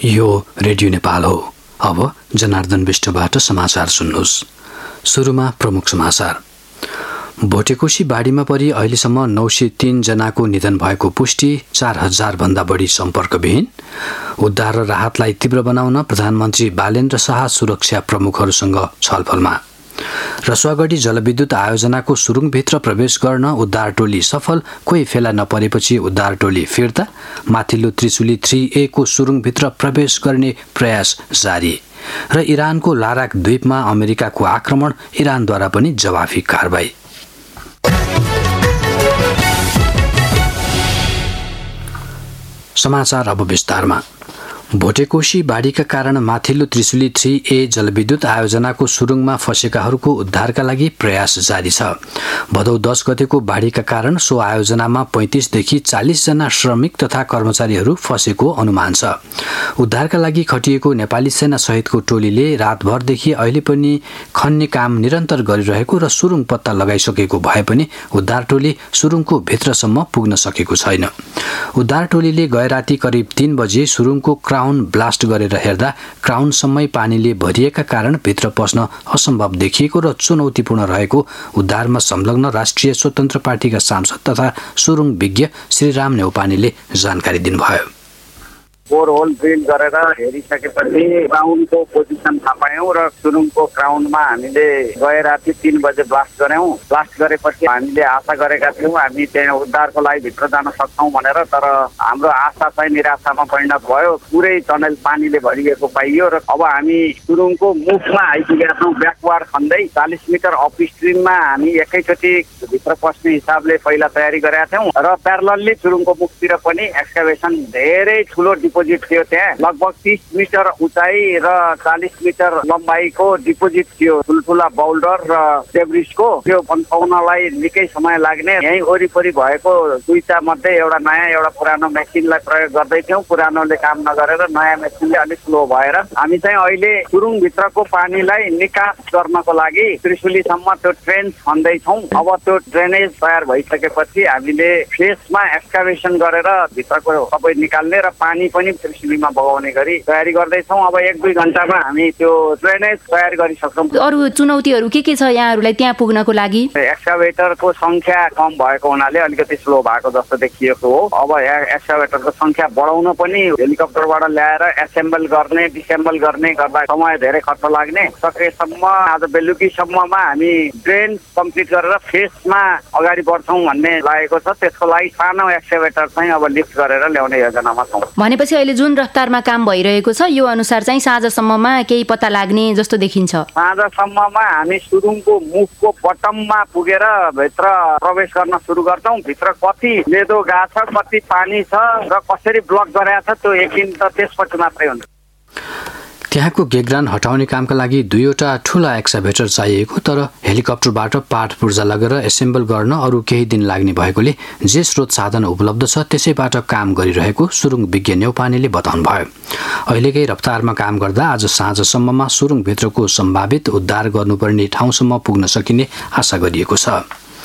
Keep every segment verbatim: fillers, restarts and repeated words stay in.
यो रेडियो नेपाल हो। अब जनार्दन विष्टबाट समाचार सुन्नुहोस्। सुरुमा प्रमुख समाचार। भोटेकोशी बाढीमा परि अहिलेसम्म नौ सय तीन जनाको निधन भएको पुष्टि, चार हजार भन्दा बढी सम्पर्कविहीन। उद्धार र राहतलाई तीव्र बनाउन प्रधानमन्त्री बालेन्द्र शाह सुरक्षा प्रमुखहरूसँग छलफलमा। रसुवागढी जलविद्युत आयोजनाको सुरुङभित्र प्रवेश गर्न उद्धार टोली सफल, कोही फेला नपरेपछि उद्धार टोली फिर्ता। माथिल्लो त्रिशुली थ्री ए को सुरुङभित्र प्रवेश गर्ने प्रयास जारी। र इरानको लाराक द्वीपमा अमेरिकाको आक्रमण, इरानद्वारा पनि जवाफी कारबाही। समाचार अब विस्तारमा। भोटेकोशी बाढीका कारण माथिल्लो त्रिशुली थ्री ए जलविद्युत आयोजनाको सुरुङमा फँसेकाहरूको उद्धारका लागि प्रयास जारी छ। भदौ दस गतेको बाढीका कारण सो आयोजनामा पैंतिसदेखि चालिसजना श्रमिक तथा कर्मचारीहरू फँसेको अनुमान छ। उद्धारका लागि खटिएको नेपाली सेना सहितको टोलीले रातभरदेखि अहिले पनि खन्ने काम निरन्तर गरिरहेको र सुरुङ पत्ता लगाइसकेको भए पनि उद्धार टोली सुरुङको भित्रसम्म पुग्न सकेको छैन। उद्धार टोलीले गएराती करिब तीन बजे सुरुङको क्राउन ब्लास्ट गरेर हेर्दा क्राउनसम्मै पानीले भरिएका कारण भित्र पस्न असम्भव देखिएको र चुनौतीपूर्ण रहेको उद्धारमा संलग्न राष्ट्रिय स्वतन्त्र पार्टीका सांसद तथा सुरुङ विज्ञ श्रीराम नेउपानेले जानकारी दिनुभयो। बोरहोल ड्रिल गरेर हेरिसकेपछि क्राउनको पोजिसन थाहा पायौँ र सुरुङको क्राउनमा हामीले गए राति तीन बजे ब्लास्ट गऱ्यौँ। ब्लास्ट गरेपछि हामीले आशा गरेका थियौँ हामी त्यहाँ उद्धारको लागि भित्र जान सक्छौँ भनेर, तर हाम्रो आशा चाहिँ निराशामा परिणत भयो। पुरै टनल पानीले भरिएको पाइयो र अब हामी सुरुङको मुखमा आइपुगेका छौँ। ब्याकवार्ड खन्दै चालिस मिटर अप स्ट्रिममा हामी एकैचोटि भित्र पस्ने हिसाबले पहिला तयारी गरेका थियौँ र प्यारलली सुरुङको मुखतिर पनि एक्सकाभेसन धेरै ठुलो डिपोजिट थियो। त्यहाँ लगभग तीस मिटर उचाइ र चालिस मिटर लम्बाइको डिपोजिट थियो। ठुल्ठुला बाउल्डर र डेब्रिसको त्यो बनाउनलाई निकै समय लाग्ने। यहीँ वरिपरि भएको दुईटा मध्ये एउटा नयाँ एउटा पुरानो मेसिनलाई प्रयोग गर्दै थियौँ। पुरानोले काम नगरेर नयाँ मेसिनले अलिक स्लो भएर हामी चाहिँ अहिले सुरुङभित्रको पानीलाई निकास गर्नको लागि त्रिशुलीसम्म त्यो ट्रेन खन्दैछौँ। अब त्यो ड्रेनेज तयार भइसकेपछि हामीले फेसमा एक्सकाभेसन गरेर भित्रको सबै निकाल्ने र पानी पनि त्रिशुलीमा बगाउने गरी तयारी गर्दैछौँ। अब एक दुई घण्टामा हामी त्यो ड्रेनेज तयार गरिसक्छौँ। अरू चुनौतीहरू के के छ यहाँहरूलाई त्यहाँ पुग्नको लागि? एक्सकाभेटरको संख्या कम भएको हुनाले अलिकति स्लो भएको जस्तो देखिएको हो। अब एक्सकाभेटरको संख्या बढाउन पनि हेलिकप्टरबाट ल्याएर एसेम्बल गर्ने डिसेम्बल गर्ने गर्दा समय धेरै खर्च लाग्ने। सकेसम्म आज बेलुकीसम्ममा हामी ड्रेन कम्प्लिट गरेर फेसमा अगाडि बढ्छौँ भन्ने लागेको छ। त्यसको लागि सानो एक्सकाभेटर चाहिँ अब लिफ्ट गरेर ल्याउने योजनामा छौँ। भनेपछि अहिले जुन रफ्तारमा काम भइरहेको छ यो अनुसार चाहिँ साँझसम्ममा केही पत्ता लाग्ने जस्तो देखिन्छ? साँझसम्ममा हामी सुरुङको मुखको बटममा पुगेर भित्र प्रवेश गर्न सुरु गर्छौँ। भित्र कति लेदो गएको छ, कति पानी छ र कसरी ब्लक गरेको छ त्यो एकदिन त त्यसपछि मात्रै हुन्छ। त्यहाँको गेग्रान हटाउने कामका लागि दुईवटा ठुला एक्सकाभेटर चाहिएको, तर हेलिकप्टरबाट पाठ पूर्जा लगेर एसेम्बल गर्न अरू केही दिन लाग्ने भएकोले जे स्रोत साधन उपलब्ध छ त्यसैबाट काम गरिरहेको सुरुङ विज्ञ नेउपानेले बताउनुभयो। अहिलेकै रफ्तारमा काम गर्दा आज साँझसम्ममा सुरुङभित्रको सम्भावित उद्धार गर्नुपर्ने ठाउँसम्म पुग्न सकिने आशा गरिएको छ।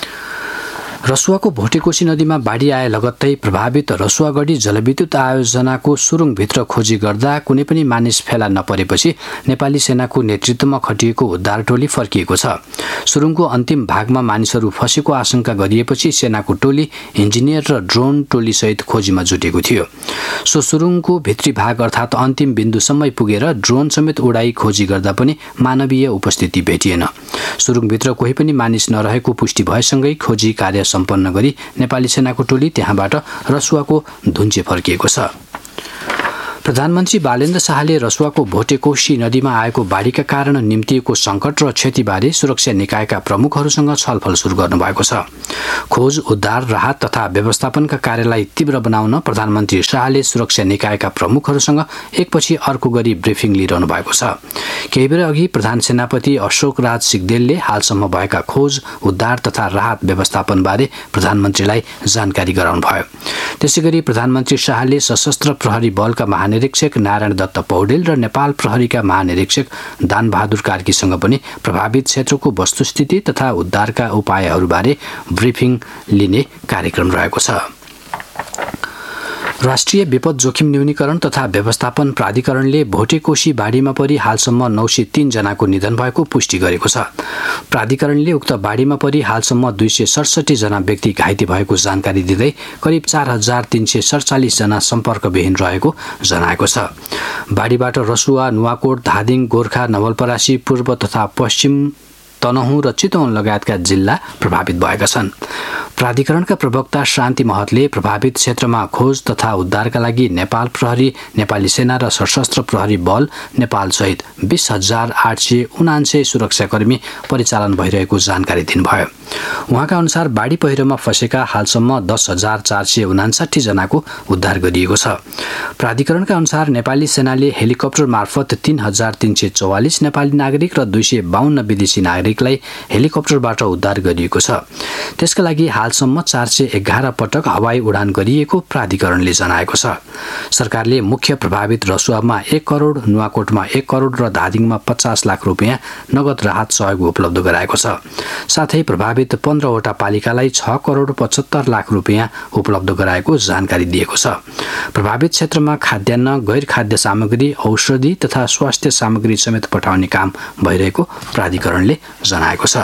रसुवाको भोटेकोशी नदीमा बाढी आए लगत्तै प्रभावित रसुवागढी जलविद्युत आयोजनाको सुरुङभित्र खोजी गर्दा कुनै पनि मानिस फेला नपरेपछि नेपाली सेनाको नेतृत्वमा खटिएको उद्धार टोली फर्किएको छ। सुरुङको अन्तिम भागमा मानिसहरू फँसेको आशंका गरिएपछि सेनाको टोली इन्जिनियर र ड्रोन टोलीसहित खोजीमा जुटेको थियो। सो सुरुङको भित्री भाग अर्थात् अन्तिम बिन्दुसम्मै पुगेर ड्रोन समेत उडाई खोजी गर्दा पनि मानवीय उपस्थिति भेटिएन। सुरुङभित्र कोही पनि मानिस नरहेको पुष्टि भएसँगै खोजी कार्य सम्पन्न गरी नेपाली सेनाको टोली त्यहाँबाट रसुवाको धुन्चे फर्किएको छ। प्रधानमन्त्री बालेन्द्र शाहले रसुवाको भोटेकोशी नदीमा आएको बाढीका कारण निम्तिएको सङ्कट र क्षतिबारे सुरक्षा निकायका प्रमुखहरूसँग छलफल सुरु गर्नुभएको छ। खोज, उद्धार, राहत तथा व्यवस्थापनका कार्यलाई तीव्र बनाउन प्रधानमन्त्री शाहले सुरक्षा निकायका प्रमुखहरूसँग एकपछि अर्को गरी ब्रिफिङ लिइरहनु भएको छ। केही बेर अघि प्रधान सेनापति अशोक राज सिग्देलले हालसम्म भएका खोज, उद्धार तथा राहत व्यवस्थापनबारे प्रधानमन्त्रीलाई जानकारी गराउनुभयो। त्यसैगरी प्रधानमन्त्री शाहले सशस्त्र प्रहरी बलका महानिरीक्षक नारायण दत्त पौडेल र नेपाल प्रहरीका महानिरीक्षक दानबहादुर कार्कीसँग पनि प्रभावित क्षेत्रको वस्तुस्थिति तथा उद्धारका उपायहरूबारे ब्रिफिङ लिने कार्यक्रम रहेको छ। राष्ट्रिय विपद जोखिम न्यूनीकरण तथा व्यवस्थापन प्राधिकरणले भोटेकोशी बाढीमा परि हालसम्म नौ सय तीन जनाको निधन भएको पुष्टि गरेको छ। प्राधिकरणले उक्त बाढीमा परि हालसम्म दुई सय सडसठी जना व्यक्ति घाइते भएको जानकारी दिँदै करिब चार हजार तीन सय सडचालिस जना सम्पर्कविहीन रहेको जनाएको छ। बाढीबाट रसुवा, नुवाकोट, धादिङ, गोर्खा, नवलपरासी, पूर्व तथा पश्चिम तनहुँ र चितवन लगायतका जिल्ला प्रभावित भएका छन्। प्राधिकरणका प्रवक्ता शान्ति महतले प्रभावित क्षेत्रमा खोज तथा उद्धारका लागि नेपाल प्रहरी, नेपाली सेना र सशस्त्र प्रहरी बल नेपाल सहित बीस हजार आठ सय उनान्सय सुरक्षाकर्मी परिचालन भइरहेको जानकारी दिनुभयो। उहाँका अनुसार बाढी पहिरोमा फँसेका हालसम्म दस हजार चार सय उनासाठी जनाको उद्धार गरिएको छ। प्राधिकरणका अनुसार नेपाली सेनाले हेलिकप्टर मार्फत तीन हजार तीन सय चौवालिस नेपाली नागरिक र दुई सय बाहन्न विदेशी नागरिकलाई हेलिकप्टरबाट उद्धार गरिएको छ। त्यसका लागि हालसम्म चार सय एघार पटक हवाई उडान गरिएको प्राधिकरणले जनाएको छ। सरकारले मुख्य प्रभावित रसुवामा एक करोड, नुवाकोटमा एक करोड र धादिङमा पचास लाख रुपियाँ नगद राहत सहयोग उपलब्ध गराएको छ। साथै प्रभावित पन्ध्रवटा पालिकालाई छ करोड पचहत्तर लाख रुपियाँ उपलब्ध गराएको जानकारी दिएको छ। प्रभावित क्षेत्रमा खाद्यान्न, गैर खाद्य सामग्री, औषधि तथा स्वास्थ्य सामग्री समेत पठाउने काम भइरहेको प्राधिकरणले जनाएको छ।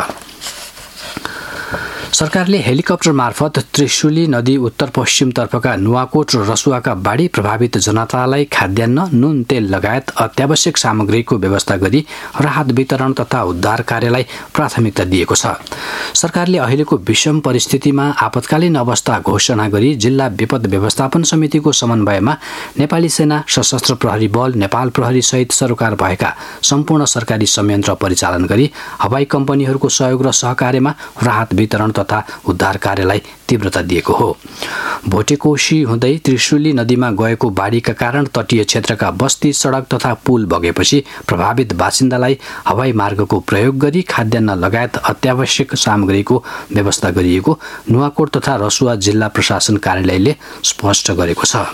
सरकारले हेलिकप्टर मार्फत त्रिशुली नदी उत्तर पश्चिमतर्फका नुवाकोट र रसुवाका बाढी प्रभावित जनतालाई खाद्यान्न, नुन, तेल लगायत अत्यावश्यक सामग्रीको व्यवस्था गरी राहत वितरण तथा उद्धार कार्यलाई प्राथमिकता दिएको छ। सरकारले अहिलेको विषम परिस्थितिमा आपतकालीन अवस्था घोषणा गरी जिल्ला विपद व्यवस्थापन समितिको समन्वयमा नेपाली सेना, सशस्त्र प्रहरी बल, नेपाल प्रहरी सहित सरोकार भएका सम्पूर्ण सरकारी संयन्त्र परिचालन गरी हवाई कम्पनीहरूको सहयोग र सहकार्यमा राहत वितरण तथा उद्धार कार्यलाई तीव्रता दिएको हो। भोटेकोशी हुँदै त्रिशुली नदीमा गएको बाढीका कारण तटीय क्षेत्रका बस्ती, सडक तथा पुल बगेपछि प्रभावित बासिन्दालाई हवाई मार्गको प्रयोग गरी खाद्यान्न लगायत अत्यावश्यक सामग्रीको व्यवस्था गरिएको नुवाकोट तथा रसुवा जिल्ला प्रशासन कार्यालयले स्पष्ट गरेको छ।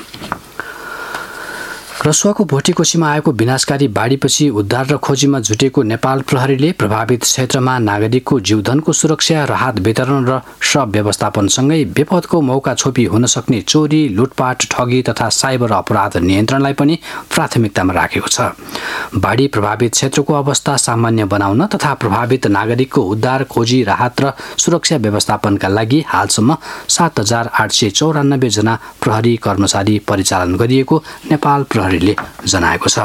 रसुवाको भोटेकोशीमा आएको विनाशकारी बाढीपछि उद्धार र खोजीमा जुटेको नेपाल प्रहरीले प्रभावित क्षेत्रमा नागरिकको जीवधनको सुरक्षा, राहत वितरण र शव व्यवस्थापनसँगै विपदको मौका छोपी हुन सक्ने चोरी, लुटपाट, ठगी तथा साइबर अपराध नियन्त्रणलाई पनि प्राथमिकतामा राखेको छ। बाढी प्रभावित क्षेत्रको अवस्था सामान्य बनाउन तथा प्रभावित नागरिकको उद्धार, खोजी, राहत र सुरक्षा व्यवस्थापनका लागि हालसम्म सात हजार आठ सय चौरानब्बे जना प्रहरी कर्मचारी परिचालन गरिएको नेपाल प्रहरी ले जनाएको छ।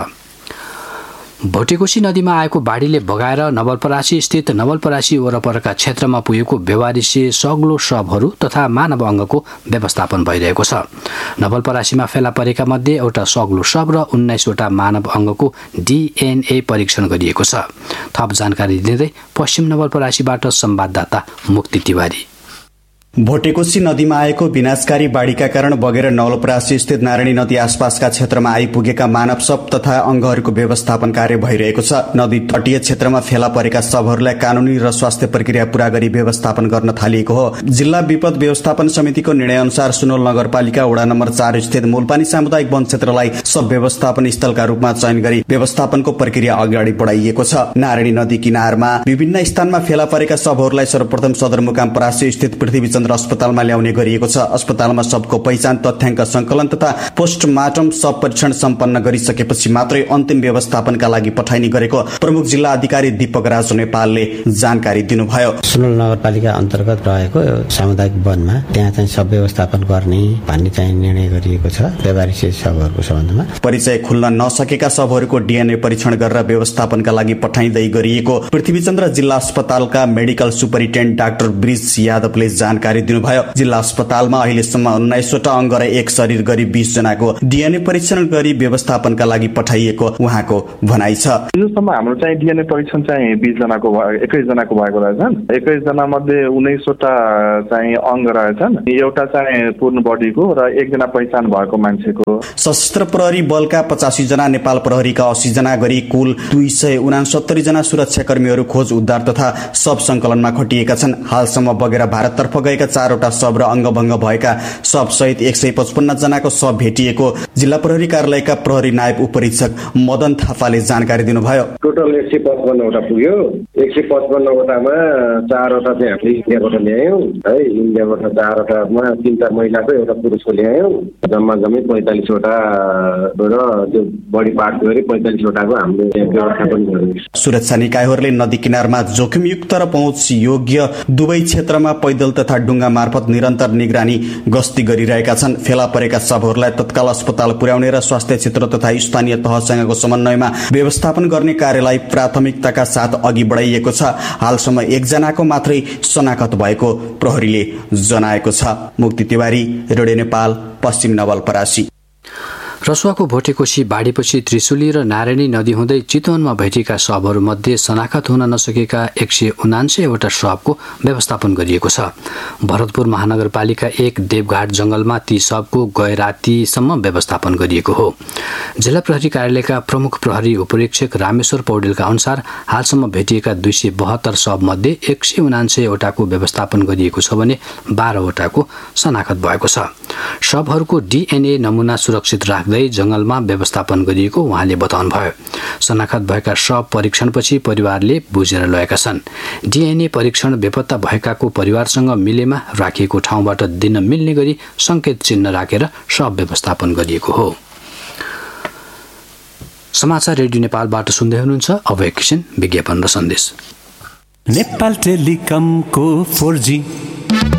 भोटेकोशी नदीमा आएको बाढीले बगाएर नवलपरासी स्थित नवलपरासी वरपरका क्षेत्रमा पुगेको बेवारिसे सग्लो शवहरू तथा मानव अङ्गको व्यवस्थापन भइरहेको छ। नवलपरासीमा फेला परेका मध्ये एउटा सग्लो शव र उन्नाइसवटा मानव अङ्गको डीएनए परीक्षण गरिएको छ। थप जानकारी दिँदै पश्चिम नवलपरासीबाट संवाददाता मुक्ति तिवारी। भोटेकोशी नदीमा आएको विनाशकारी बाढीका कारण बगेर नवलपरासी स्थित नारायणी नदी आसपासका क्षेत्रमा आइपुगेका मानव शव तथा अङ्गहरूको व्यवस्थापन कार्य भइरहेको छ। नदी तटीय क्षेत्रमा फेला परेका शवहरूलाई कानूनी र स्वास्थ्य प्रक्रिया पूरा गरी व्यवस्थापन गर्न थालिएको हो। जिल्ला विपद व्यवस्थापन समितिको निर्णय अनुसार सुनोल नगरपालिका वडा नम्बर चार स्थित मूलपानी सामुदायिक वन क्षेत्रलाई शव व्यवस्थापन स्थलका रूपमा चयन गरी व्यवस्थापनको प्रक्रिया अगाडि बढाइएको छ। नारायणी नदी किनारमा विभिन्न स्थानमा फेला परेका शवहरूलाई सर्वप्रथम सदरमुकाम परासी स्थित पृथ्वीचन्द्र अस्पतालमा ल्याउने गरिएको छ। अस्पतालमा शवको पहिचान, तथ्याङ्क संकलन तथा पोस्टमार्टम शव परीक्षण सम्पन्न गरिसकेपछि मात्रै अन्तिम व्यवस्थापनका लागि पठाइने गरेको प्रमुख जिल्ला अधिकारी दीपक राज नेपालले जानकारी दिनुभयो। सुनोल नगरपालिका अन्तर्गत रहेको सामुदायिक वनमा त्यहाँ चाहिँ शव व्यवस्थापन गर्ने भन्ने चाहिँ निर्णय गरिएको छ। बेवारिसे शवहरूको सम्बन्धमा परिचय खुल्न नसकेका शवहरूको डीएनए परीक्षण गरेर व्यवस्थापनका लागि पठाइँदै गरिएको पृथ्वीचन्द्र जिल्ला अस्पतालका मेडिकल सुपरिन्टेन्डेन्ट डाक्टर ब्रिज यादवले जानकारी दिनुभयो। जिल्ला अस्पतालमा अहिलेसम्म उन्नाइसवटा अङ्ग र एक शरीर गरी बीस जनाको डीएनए परीक्षण गरी व्यवस्थापनका लागि पठाइएको उहाँको भनाइ छ। हिजोसम्म हाम्रो चाहिँ डीएनए परीक्षण चाहिँ बीस जनाको एक्काइस जनाको भएको रहेछन्। एक्काइस जना मध्ये उन्नाइसवटा चाहिँ अङ्ग रहेछन्, एउटा चाहिँ पूर्ण बडीको र एकजना पहिचान भएको मान्छेको। सशस्त्र प्रहरी बलका पचासी जना, नेपाल प्रहरीका अस्सी जना गरी कुल दुई सय उनासत्तरी जना सुरक्षाकर्मीहरू खोज, उद्धार तथा शव संकलनमा खटिएका छन्। हालसम्म बगेर भारततर्फ गएका भएका चारवटा शव र अङ्गभङ्ग भएका शव सहित एक सय पचपन्न जनाको शव भेटिएको जिल्ला प्रहरी कार्यालयका प्रहरी नायब उपरीक्षक मदन थापाले जानकारी दिनुभयो। टोटल एक सय पचपन्नवटा पुग्यो। एक सय पचपन्नवटामा चारवटा चाहिँ हामीले इन्डियाबाट ल्यायौँ है। इन्डियाबाट चारवटामा तिनवटा महिलाको एउटा पुरुषको ल्यायौँ। जम्मा जम्मै पैँतालिसवटा र त्यो बढी पार्ट गरी पैँतालिसवटाको हामीले व्यवस्थापन गर्यौँ। सुरक्षा निकायहरूले नदी किनारमा जोखिमयुक्त र पहुँच योग्य दुवै क्षेत्रमा पैदल तथा डुङ्गा मार्फत निरन्तर निगरानी गस्ती गरिरहेका छन्। फेला परेका शवहरूलाई तत्काल अस्पताल पुर्याउने र स्वास्थ्य क्षेत्र तथा स्थानीय तहसँगको समन्वयमा व्यवस्थापन गर्ने कार्यलाई प्राथमिकताका साथ अघि बढाइएको छ। हालसम्म एकजनाको मात्रै शनाखत भएको प्रहरीले जनाएको छ। मुक्ति तिवारी, रेडियो नेपाल, पश्चिम नवलपरासी। रसुवाको भोटेकोशी बाढीपछि त्रिशुली र नारायणी नदी हुँदै चितवनमा भेटिएका शवहरूमध्ये शनाखत हुन नसकेका एक सय उनान्सयवटा शवको व्यवस्थापन गरिएको छ। भरतपुर महानगरपालिका एक देवघाट जंगलमा ती शवको गए रातिसम्म व्यवस्थापन गरिएको हो। जिल्ला प्रहरी कार्यालयका प्रमुख प्रहरी उपरीक्षक रामेश्वर पौडेलका अनुसार हालसम्म भेटिएका दुई सय बहत्तर शवमध्ये एक सय उनान्सयवटाको व्यवस्थापन गरिएको छ भने बाह्रवटाको शनाखत भएको छ। शवहरूको डीएनए नमुना सुरक्षित राख्दै जंगलमा व्यवस्थापन गरिएको उहाँले बताउनुभयो। शनाखत भएका शव परीक्षणपछि परिवारले बुझेर लगेका छन्। डीएनए परीक्षण बेपत्ता भएकाको परिवारसँग मिलेमा राखिएको ठाउँबाट दिन मिल्ने गरी संकेत चिन्ह राखेर शव व्यवस्थापन गरिएको हो। समाचार रेडियो नेपालबाट सुन्दै हुनुहुन्छ। अब एकछिन विज्ञापन र सन्देश। Nepal टेलिकमको four G